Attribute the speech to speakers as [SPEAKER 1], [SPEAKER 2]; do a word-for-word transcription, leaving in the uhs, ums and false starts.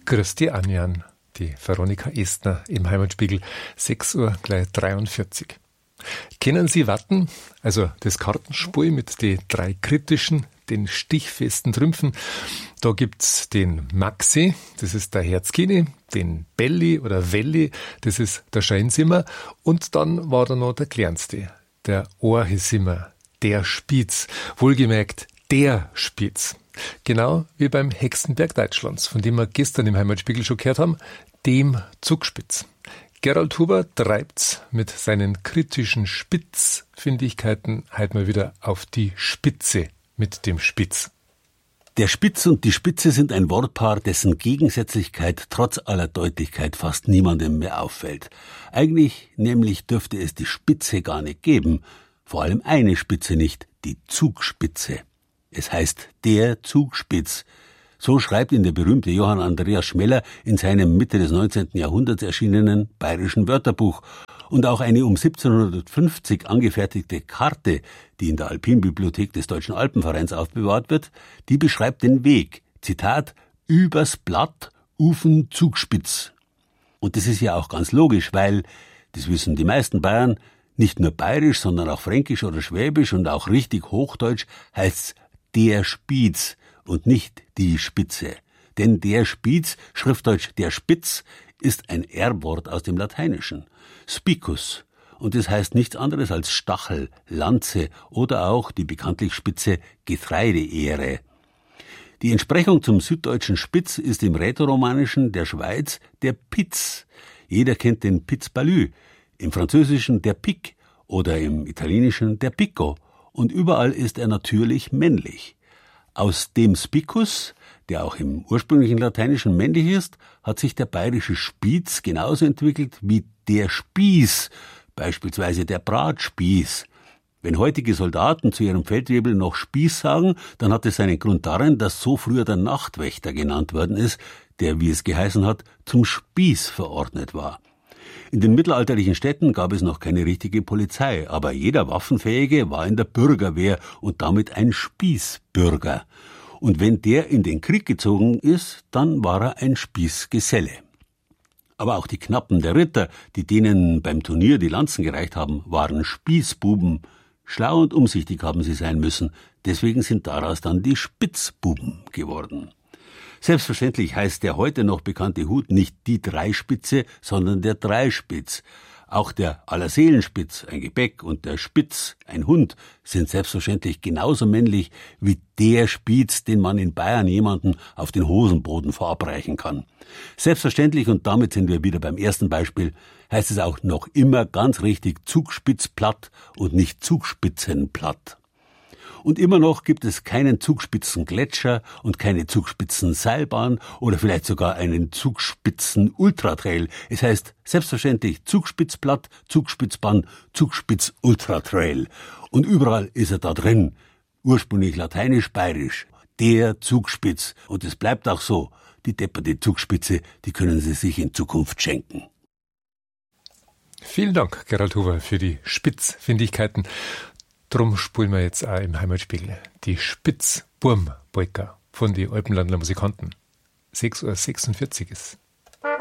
[SPEAKER 1] Grüß die Anjan, die Veronika Estner im Heimatspiegel, sechs Uhr gleich dreiundvierzig. Kennen Sie Watten, also das Kartenspiel mit den drei kritischen, den stichfesten Trümpfen? Da gibt's den Maxi, das ist der Herzkini, den Belli oder Welli, das ist der Scheinsimmer, und dann war da noch der Kleinste, der Ohrhisimmer, der Spitz, wohlgemerkt der Spitz. Genau wie beim Hexenberg Deutschlands, von dem wir gestern im Heimatspiegel schon gehört haben, dem Zugspitz. Gerald Huber treibt's mit seinen kritischen Spitzfindigkeiten halt mal wieder auf die Spitze mit dem Spitz.
[SPEAKER 2] Der Spitz und die Spitze sind ein Wortpaar, dessen Gegensätzlichkeit trotz aller Deutlichkeit fast niemandem mehr auffällt. Eigentlich nämlich dürfte es die Spitze gar nicht geben, vor allem eine Spitze nicht, die Zugspitze. Es heißt der Zugspitz. So schreibt ihn der berühmte Johann Andreas Schmeller in seinem Mitte des neunzehnten Jahrhunderts erschienenen Bayerischen Wörterbuch. Und auch eine um siebzehnhundertfünfzig angefertigte Karte, die in der Alpinbibliothek des Deutschen Alpenvereins aufbewahrt wird, die beschreibt den Weg, Zitat, übers Blatt, Ufen Zugspitz. Und das ist ja auch ganz logisch, weil, das wissen die meisten Bayern, nicht nur bayerisch, sondern auch fränkisch oder schwäbisch und auch richtig Hochdeutsch heißt's der Spitz und nicht die Spitze. Denn der Spitz, schriftdeutsch der Spitz, ist ein Erbwort aus dem Lateinischen. Spicus. Und das heißt nichts anderes als Stachel, Lanze oder auch die bekanntlich spitze Getreideähre. Die Entsprechung zum süddeutschen Spitz ist im Rätoromanischen der Schweiz der Piz. Jeder kennt den Piz Balü, im Französischen der Pic oder im Italienischen der Picco. Und überall ist er natürlich männlich. Aus dem Spicus, der auch im ursprünglichen Lateinischen männlich ist, hat sich der bayerische Spitz genauso entwickelt wie der Spieß, beispielsweise der Bratspieß. Wenn heutige Soldaten zu ihrem Feldwebel noch Spieß sagen, dann hat es seinen Grund darin, dass so früher der Nachtwächter genannt worden ist, der, wie es geheißen hat, zum Spieß verordnet war. In den mittelalterlichen Städten gab es noch keine richtige Polizei, aber jeder Waffenfähige war in der Bürgerwehr und damit ein Spießbürger. Und wenn der in den Krieg gezogen ist, dann war er ein Spießgeselle. Aber auch die Knappen der Ritter, die denen beim Turnier die Lanzen gereicht haben, waren Spießbuben. Schlau und umsichtig haben sie sein müssen, deswegen sind daraus dann die Spitzbuben geworden. Selbstverständlich heißt der heute noch bekannte Hut nicht die Dreispitze, sondern der Dreispitz. Auch der Allerseelenspitz, ein Gebäck, und der Spitz, ein Hund, sind selbstverständlich genauso männlich wie der Spitz, den man in Bayern jemanden auf den Hosenboden verabreichen kann. Selbstverständlich, und damit sind wir wieder beim ersten Beispiel, heißt es auch noch immer ganz richtig Zugspitzplatt und nicht Zugspitzenplatt. Und immer noch gibt es keinen Zugspitzengletscher und keine Zugspitzenseilbahn oder vielleicht sogar einen Zugspitzen-Ultratrail. Es heißt selbstverständlich Zugspitzplatt, Zugspitzbahn, Zugspitz-Ultratrail. Und überall ist er da drin. Ursprünglich lateinisch-bayerisch. Der Zugspitz. Und es bleibt auch so. Die depperte Zugspitze, die können Sie sich in Zukunft schenken.
[SPEAKER 1] Vielen Dank, Gerald Huber, für die Spitzfindigkeiten. Drum spulen wir jetzt auch im Heimatspiegel die Spitzburm-Polka von die Alpenlandler Musikanten. sechs Uhr sechsundvierzig ist.